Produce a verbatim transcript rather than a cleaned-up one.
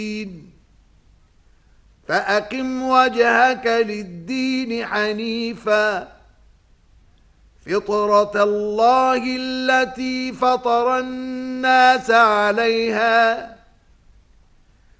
فأقم وجهك للدين حنيفا فطرة الله التي فطر الناس عليها